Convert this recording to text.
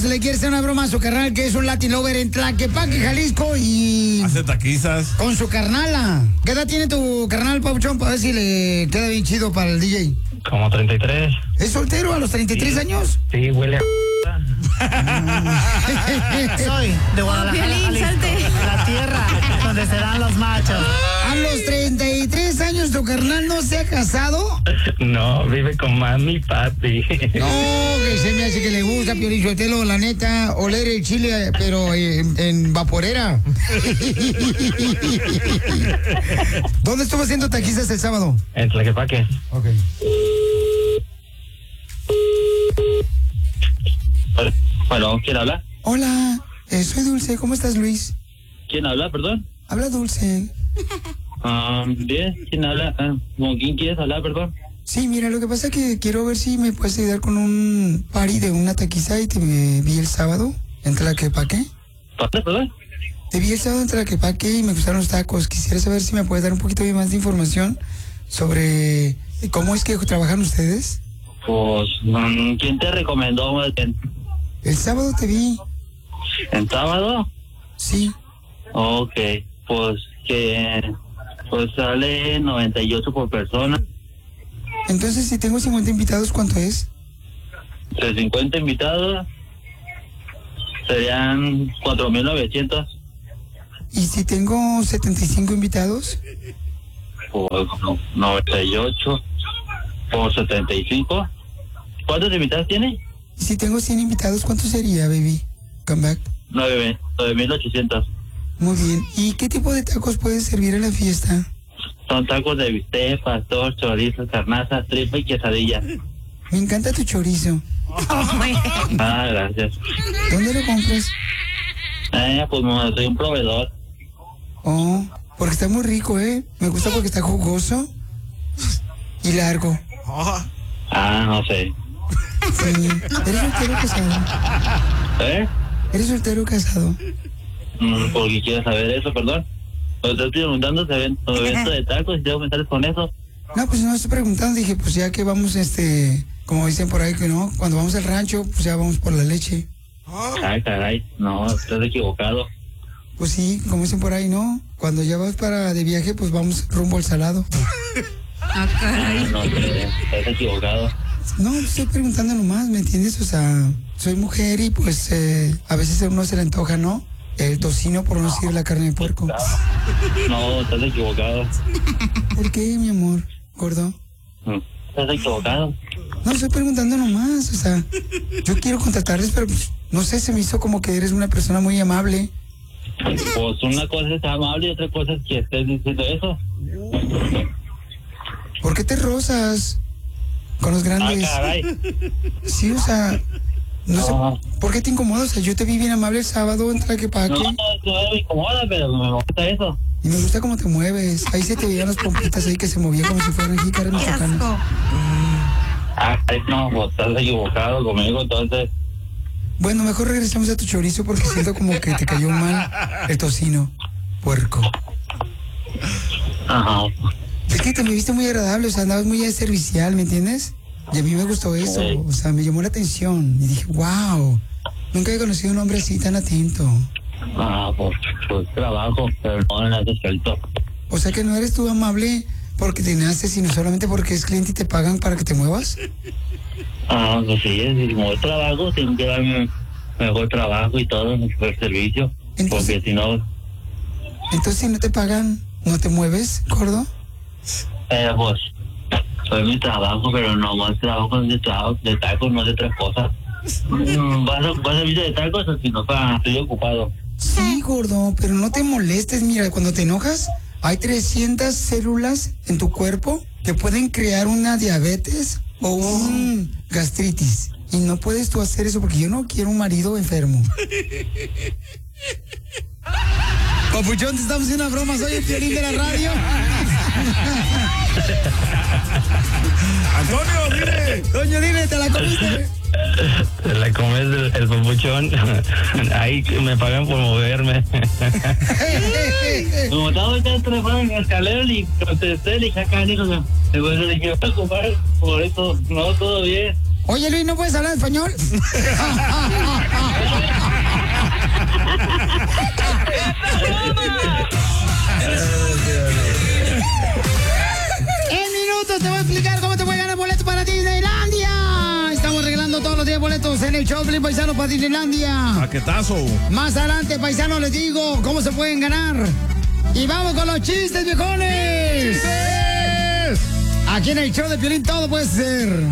Carlos le quiere hacer una broma a su carnal, que es un Latin Lover en Tlaquepaque, Jalisco, y... hace taquizas. Con su carnala. ¿Qué edad tiene tu carnal, Papuchón, para ver si le queda bien chido para el DJ? Como 33. ¿Es soltero a los 33 años? Sí, huele a... Soy de Guadalajara, Jalisco, la tierra donde se dan los machos. ¿A los 33 años tu carnal no se ha casado? No, vive con mami y papi. No, que se me hace que le gusta, Piolín Sotelo, la neta, oler el chile, pero en vaporera. ¿Dónde estuvo haciendo taquizas el sábado? En Tlaquepaque. Ok. Bueno, ¿quién habla? Hola, soy Dulce, ¿cómo estás, Luis? ¿Quién habla, perdón? Habla Dulce. Bien, ¿quién habla? ¿Con quién quieres hablar, perdón? Sí, mira, lo que pasa es que quiero ver si me puedes ayudar con un party de una taquiza y te vi el sábado en Tlaquepaque. ¿Perdón? Te vi el sábado en Tlaquepaque y me gustaron los tacos. Quisiera saber si me puedes dar un poquito más de información sobre cómo es que trabajan ustedes. Pues, ¿quién te recomendó? El sábado te vi. ¿En sábado? Sí. Ok, pues sale 98 por persona. Entonces, si tengo 50 invitados, ¿cuánto es? De 50 invitados serían 4,900. ¿Y si tengo 75 invitados? Pues 98 por 75. ¿Cuántos invitados tiene? ¿Y si tengo 100 invitados, cuánto sería, baby? Come back. 9,800. Muy bien. ¿Y qué tipo de tacos puedes servir en la fiesta? Son tacos de bistec, pastor, chorizo, carnaza, tripa y quesadilla. Me encanta tu chorizo. Gracias. ¿Dónde lo compras? Pues soy un proveedor. Oh, porque está muy rico, ¿eh? Me gusta porque está jugoso y largo. No sé. Sí. ¿Eres soltero o casado? ¿Eres soltero o casado? ¿Por qué quieres saber eso, perdón? Te estoy preguntando si evento de tacos y tengo que estar con eso. No, pues no estoy preguntando, dije, pues ya que vamos, como dicen por ahí que no, cuando vamos al rancho, pues ya vamos por la leche. Caray, no, estás equivocado. Pues sí, como dicen por ahí, ¿no? Cuando ya vas de viaje, pues vamos rumbo al salado. Caray. No, estás equivocado. No, estoy preguntando nomás, ¿me entiendes? O sea, soy mujer y pues a veces a uno se le antoja, ¿no? El tocino, por no decir la carne de puerco. No, estás equivocado. ¿Por qué, mi amor, gordo? Estás equivocado. No, estoy preguntando nomás, o sea, yo quiero contratarles, pero pues, no sé, se me hizo como que eres una persona muy amable. Pues una cosa es amable y otra cosa es que estés diciendo eso. ¿Por qué te rozas con los grandes? Caray. Sí, o sea, no sé, ¿por qué te incomoda? O sea, yo te vi bien amable el sábado en Tlaquepaque. No me incomoda, pero me gusta eso. Y me gusta cómo te mueves. Ahí se te veían las pompitas ahí que se movían como si fueran jícaras mexicanas. No, pues estás equivocado conmigo, entonces. Bueno, mejor regresamos a tu chorizo porque siento como que te cayó mal el tocino, puerco. Ajá. Es que te me viste muy agradable, o sea, andabas muy servicial, ¿me entiendes? Y a mí me gustó eso, o sea, me llamó la atención. Y dije, wow, nunca he conocido a un hombre así tan atento. Pues trabajo, pero no en ese aspecto. O sea que no eres tú amable porque te naces, sino solamente porque es cliente y te pagan para que te muevas. Pues sí, como trabajo, tengo que darme mejor trabajo y todo, mejor servicio. Entonces, porque si no... Entonces, si no te pagan, ¿no te mueves, gordo? Pues, soy mi trabajo, pero no más trabajo de tacos, no de otras cosas. ¿Vas a servir de tacos o si no, estoy ocupado? Sí, gordo, pero no te molestes. Mira, cuando te enojas, hay 300 células en tu cuerpo que pueden crear una diabetes o un gastritis. Y no puedes tú hacer eso porque yo no quiero un marido enfermo. Papuchón, te estamos haciendo una broma, soy el Piolín de la radio. Antonio, dime. Toño, dime, ¿te la comiste? Te la comes el papuchón. Ahí me pagan por moverme. Como estaba ya teléfono en la escalera y contesté, le dije acá, dijo, le dije, voy a ocupar por eso, no, todo bien. Oye, Luis, ¿no puedes hablar español? En minutos te voy a explicar cómo te puedes ganar boletos para Disneylandia. Estamos regalando todos los días boletos en el show, paisano, para Disneylandia. Paquetazo. Más adelante, paisano, les digo cómo se pueden ganar. Y vamos con los chistes, viejones. ¡Chistes! Aquí en el show de Piolín todo puede ser.